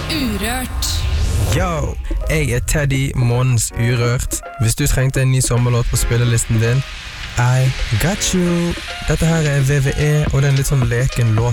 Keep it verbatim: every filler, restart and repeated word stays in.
Urørt. Yo, jeg er Teddy Mons Urørt. Hvis du trengte en ny sommerlåt på spillelisten din, I got you. Dette her er V V E, og det er en litt sånn leken låt